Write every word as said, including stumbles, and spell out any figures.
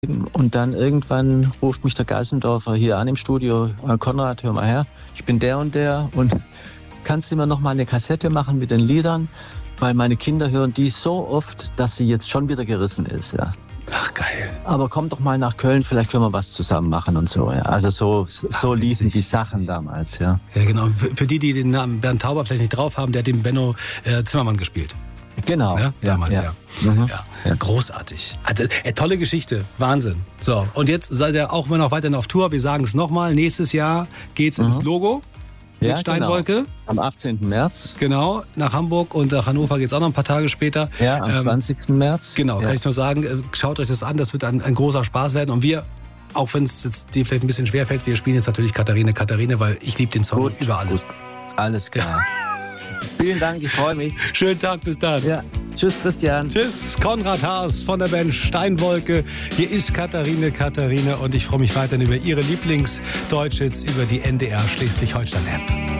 Und dann irgendwann ruft mich der Geissendorfer hier an im Studio: Konrad, hör mal her, ich bin der und der und kannst du mir noch mal eine Kassette machen mit den Liedern? Weil meine Kinder hören die so oft, dass sie jetzt schon wieder gerissen ist. Ja. Ach, geil. Aber komm doch mal nach Köln, vielleicht können wir was zusammen machen und so. Ja. Also so, so Ach, liefen witzig, die Sachen witzig. damals. Ja, Ja, genau. Für, für die, die den Namen Bernd Tauber vielleicht nicht drauf haben, der hat den Benno äh, Zimmermann gespielt. genau. Ja, damals, ja. ja. Mhm. Ja, Ja. großartig. Also, äh, tolle Geschichte, Wahnsinn. So, und jetzt seid ihr auch immer noch weiterhin auf Tour. Wir sagen es nochmal, nächstes Jahr geht's Mhm. ins Logo mit Ja, Steinwolke. Genau. Am achtzehnten März. Genau, nach Hamburg und nach Hannover geht's auch noch ein paar Tage später. Ja, am Ähm, zwanzigsten März. Genau, ja. kann ich nur sagen, äh, schaut euch das an, das wird ein, ein großer Spaß werden. Und wir, auch wenn es jetzt dir vielleicht ein bisschen schwerfällt, wir spielen jetzt natürlich Katharine, Katharine, weil ich liebe den Song Gut, über alles. gut. Alles klar. Vielen Dank, ich freue mich. Schönen Tag, bis dann. Ja. Tschüss, Christian. Tschüss, Konrad Haas von der Band Steinwolke. Hier ist Katharine, Katharine und ich freue mich weiterhin über Ihre Lieblingsdeutschhits über die N D R Schleswig-Holstein-App.